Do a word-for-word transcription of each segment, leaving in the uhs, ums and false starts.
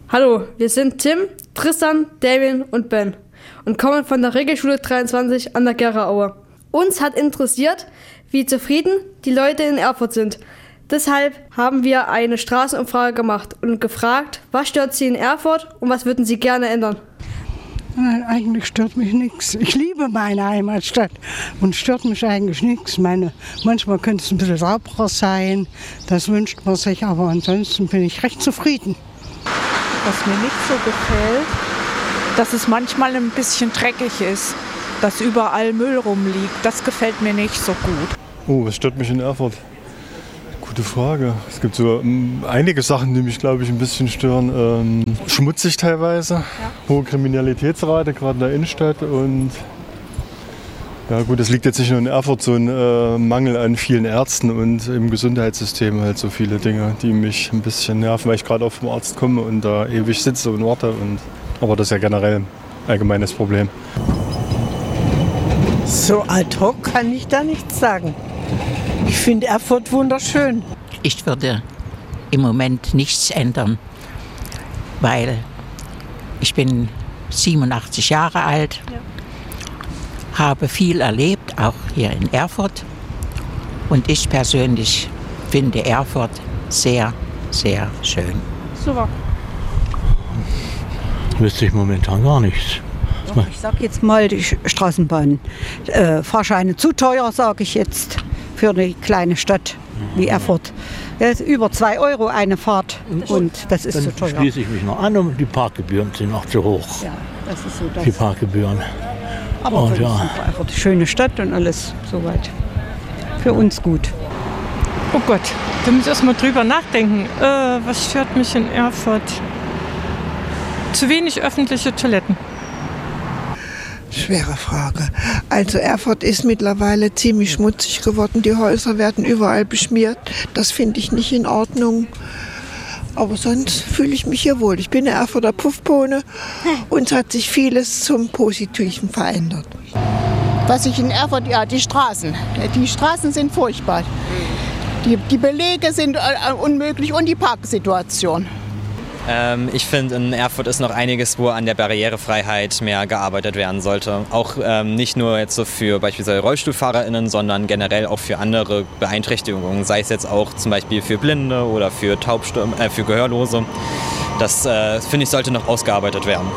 Hallo, wir sind Tim, Tristan, Damien und Ben und kommen von der Regelschule dreiundzwanzig an der Gera-Aue. Uns hat interessiert, wie zufrieden die Leute in Erfurt sind. Deshalb haben wir eine Straßenumfrage gemacht und gefragt, was stört Sie in Erfurt und was würden Sie gerne ändern? Nein, eigentlich stört mich nichts. Ich liebe meine Heimatstadt und stört mich eigentlich nichts. Meine, manchmal könnte es ein bisschen sauberer sein, das wünscht man sich, aber ansonsten bin ich recht zufrieden. Was mir nicht so gefällt, dass es manchmal ein bisschen dreckig ist, dass überall Müll rumliegt. Das gefällt mir nicht so gut. Oh, was stört mich in Erfurt? Gute Frage. Es gibt so um, einige Sachen, die mich, glaube ich, ein bisschen stören. Ähm, schmutzig teilweise, ja. Hohe Kriminalitätsrate, gerade in der Innenstadt. Und ja gut, es liegt jetzt nicht nur in Erfurt, so ein äh, Mangel an vielen Ärzten und im Gesundheitssystem halt so viele Dinge, die mich ein bisschen nerven, weil ich gerade auch vom Arzt komme und da ewig sitze und warte. Und, aber das ist ja generell ein allgemeines Problem. So ad hoc kann ich da nichts sagen. Ich finde Erfurt wunderschön. Ich würde im Moment nichts ändern, weil ich bin siebenundachtzig Jahre alt, ja. Habe viel erlebt, auch hier in Erfurt. Und ich persönlich finde Erfurt sehr, sehr schön. Super. Wüsste ich momentan gar nichts. Doch, ich sage jetzt mal, die Straßenbahn. Äh, Fahrscheine zu teuer, sage ich jetzt, für eine kleine Stadt wie Erfurt. Ja, über zwei Euro eine Fahrt und das ist Dann zu teuer. Dann schließe ich mich noch an und die Parkgebühren sind auch zu hoch. Ja, das ist so das. Die Parkgebühren. Aber und für ja. uns ist Erfurt eine schöne Stadt und alles soweit. Für uns gut. Oh Gott, da muss ich erst mal drüber nachdenken. Äh, was stört mich in Erfurt? Zu wenig öffentliche Toiletten. Schwere Frage. Also Erfurt ist mittlerweile ziemlich schmutzig geworden. Die Häuser werden überall beschmiert. Das finde ich nicht in Ordnung. Aber sonst fühle ich mich hier wohl. Ich bin eine Erfurter Puffbohne. Uns hat sich vieles zum Positiven verändert. Was ich in Erfurt, ja, die Straßen. Die Straßen sind furchtbar. Die, die Belege sind äh, unmöglich und die Parksituation. Ähm, ich finde, in Erfurt ist noch einiges, wo an der Barrierefreiheit mehr gearbeitet werden sollte. Auch ähm, nicht nur jetzt so für beispielsweise RollstuhlfahrerInnen, sondern generell auch für andere Beeinträchtigungen. Sei es jetzt auch zum Beispiel für Blinde oder für Taubstum- äh, für Gehörlose. Das, äh, finde ich, sollte noch ausgearbeitet werden.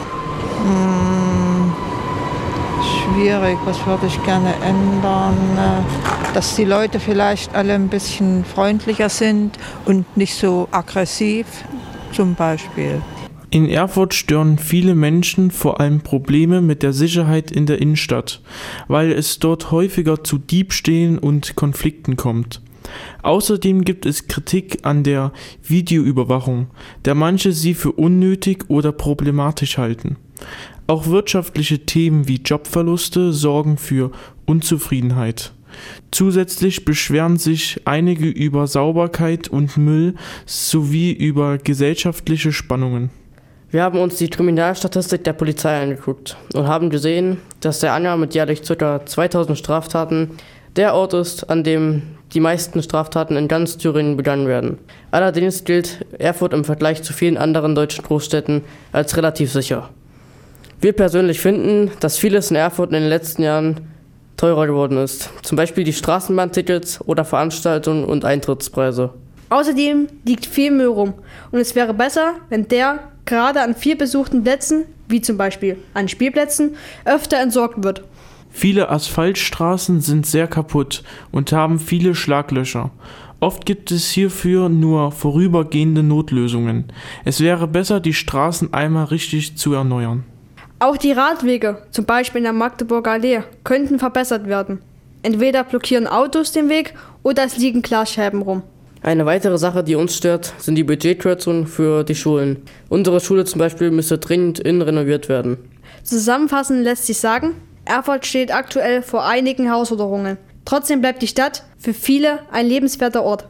Hm, schwierig, was würde ich gerne ändern? Dass die Leute vielleicht alle ein bisschen freundlicher sind und nicht so aggressiv. Zum Beispiel. In Erfurt stören viele Menschen vor allem Probleme mit der Sicherheit in der Innenstadt, weil es dort häufiger zu Diebstählen und Konflikten kommt. Außerdem gibt es Kritik an der Videoüberwachung, da manche sie für unnötig oder problematisch halten. Auch wirtschaftliche Themen wie Jobverluste sorgen für Unzufriedenheit. Zusätzlich beschweren sich einige über Sauberkeit und Müll sowie über gesellschaftliche Spannungen. Wir haben uns die Kriminalstatistik der Polizei angeguckt und haben gesehen, dass der Anger mit jährlich ca. zweitausend Straftaten der Ort ist, an dem die meisten Straftaten in ganz Thüringen begangen werden. Allerdings gilt Erfurt im Vergleich zu vielen anderen deutschen Großstädten als relativ sicher. Wir persönlich finden, dass vieles in Erfurt in den letzten Jahren teurer geworden ist. Zum Beispiel die Straßenbahntickets oder Veranstaltungen und Eintrittspreise. Außerdem liegt viel Müll rum und es wäre besser, wenn der gerade an viel besuchten Plätzen, wie zum Beispiel an Spielplätzen, öfter entsorgt wird. Viele Asphaltstraßen sind sehr kaputt und haben viele Schlaglöcher. Oft gibt es hierfür nur vorübergehende Notlösungen. Es wäre besser, die Straßen einmal richtig zu erneuern. Auch die Radwege, zum Beispiel in der Magdeburger Allee, könnten verbessert werden. Entweder blockieren Autos den Weg oder es liegen Glasscheiben rum. Eine weitere Sache, die uns stört, sind die Budgetkürzungen für die Schulen. Unsere Schule zum Beispiel müsste dringend innen renoviert werden. Zusammenfassend lässt sich sagen, Erfurt steht aktuell vor einigen Herausforderungen. Trotzdem bleibt die Stadt für viele ein lebenswerter Ort.